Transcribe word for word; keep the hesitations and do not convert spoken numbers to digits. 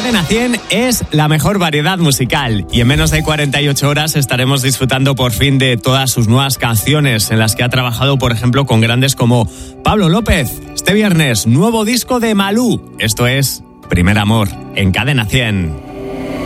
Cadena cien es la mejor variedad musical y en menos de cuarenta y ocho horas estaremos disfrutando por fin de todas sus nuevas canciones en las que ha trabajado, por ejemplo, con grandes como Pablo López. Este viernes, nuevo disco de Malú. Esto es Primer Amor en Cadena cien.